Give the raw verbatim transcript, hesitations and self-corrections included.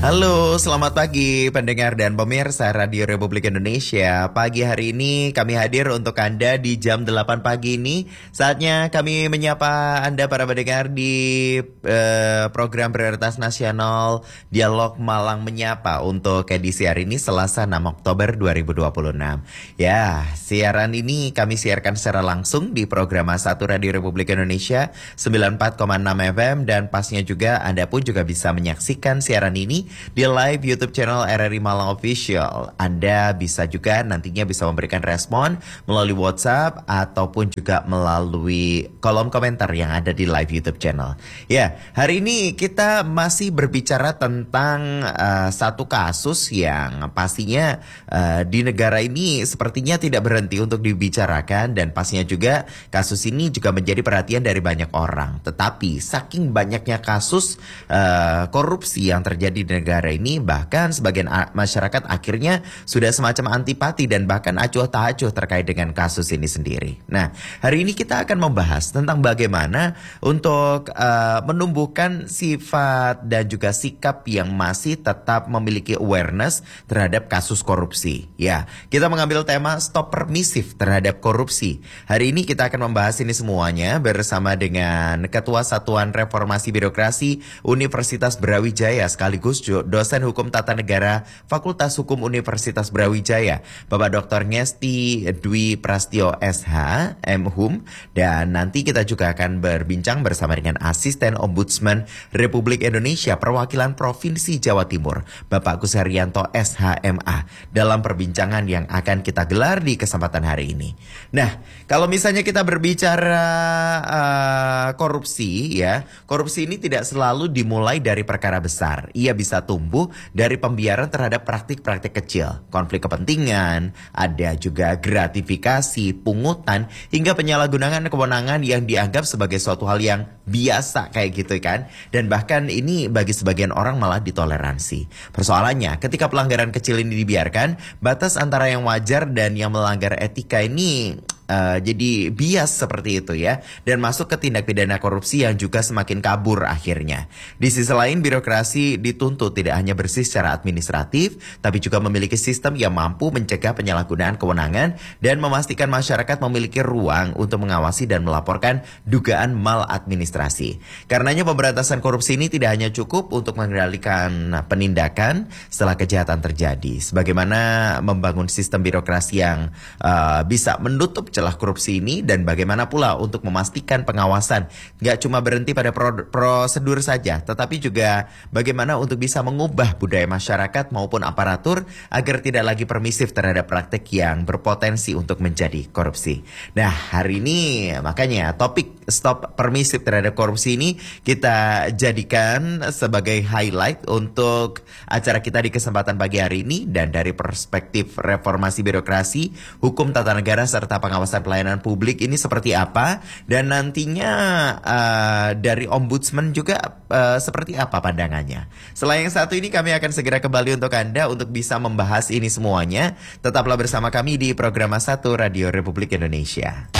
Halo, selamat pagi pendengar dan pemirsa Radio Republik Indonesia. Pagi hari ini kami hadir untuk Anda di jam delapan pagi ini. Saatnya kami menyapa Anda para pendengar di eh, program Prioritas Nasional Dialog Malang Menyapa untuk edisi hari ini Selasa enam Oktober dua ribu dua puluh enam. Ya, siaran ini kami siarkan secara langsung di program satu Radio Republik Indonesia sembilan puluh empat koma enam F M, dan pasnya juga Anda pun juga bisa menyaksikan siaran ini di live YouTube channel R R I Malang Official. Anda bisa juga nantinya bisa memberikan respon melalui WhatsApp ataupun juga melalui kolom komentar yang ada di live YouTube channel. Ya, hari ini kita masih berbicara tentang uh, satu kasus yang pastinya uh, di negara ini sepertinya tidak berhenti untuk dibicarakan, dan pastinya juga kasus ini juga menjadi perhatian dari banyak orang. Tetapi saking banyaknya kasus uh, korupsi yang terjadi di negara ini, bahkan sebagian masyarakat akhirnya sudah semacam antipati dan bahkan acuh tak acuh terkait dengan kasus ini sendiri. Nah, hari ini kita akan membahas tentang bagaimana untuk uh, menumbuhkan sifat dan juga sikap yang masih tetap memiliki awareness terhadap kasus korupsi. Ya, kita mengambil tema stop permisif terhadap korupsi. Hari ini kita akan membahas ini semuanya bersama dengan Ketua Satuan Reformasi Birokrasi Universitas Brawijaya sekaligus dosen hukum tata negara Fakultas Hukum Universitas Brawijaya, Bapak Doktor Ngesti Dwi Prastyo S H M Hum, dan nanti kita juga akan berbincang bersama dengan Asisten Ombudsman Republik Indonesia Perwakilan Provinsi Jawa Timur, Bapak Gus Herianto S H M A, dalam perbincangan yang akan kita gelar di kesempatan hari ini. Nah, kalau misalnya kita berbicara uh, korupsi, ya, korupsi ini tidak selalu dimulai dari perkara besar. Ia bisa tumbuh dari pembiaran terhadap praktik-praktik kecil, konflik kepentingan, ada juga gratifikasi, pungutan, hingga penyalahgunaan kewenangan yang dianggap sebagai suatu hal yang biasa kayak gitu kan. Dan bahkan ini bagi sebagian orang malah ditoleransi. Persoalannya, ketika pelanggaran kecil ini dibiarkan, batas antara yang wajar dan yang melanggar etika ini Uh, jadi bias seperti itu ya, dan masuk ke tindak pidana korupsi yang juga semakin kabur akhirnya. Di sisi lain, birokrasi dituntut tidak hanya bersih secara administratif, tapi juga memiliki sistem yang mampu mencegah penyalahgunaan kewenangan dan memastikan masyarakat memiliki ruang untuk mengawasi dan melaporkan dugaan maladministrasi. Karenanya pemberantasan korupsi ini tidak hanya cukup untuk mengendalikan penindakan setelah kejahatan terjadi, sebagaimana membangun sistem birokrasi yang uh, bisa menutup celah korupsi ini, dan bagaimana pula untuk memastikan pengawasan nggak cuma berhenti pada pro- prosedur saja, tetapi juga bagaimana untuk bisa mengubah budaya masyarakat maupun aparatur agar tidak lagi permisif terhadap praktik yang berpotensi untuk menjadi korupsi. Nah, hari ini makanya topik stop permisif terhadap korupsi ini kita jadikan sebagai highlight untuk acara kita di kesempatan pagi hari ini, dan dari perspektif reformasi birokrasi, hukum tata negara serta pengawasan pelayanan publik ini seperti apa, dan nantinya uh, dari ombudsman juga uh, seperti apa pandangannya. Selain yang satu ini, kami akan segera kembali untuk Anda untuk bisa membahas ini semuanya. Tetaplah bersama kami di program satu Radio Republik Indonesia.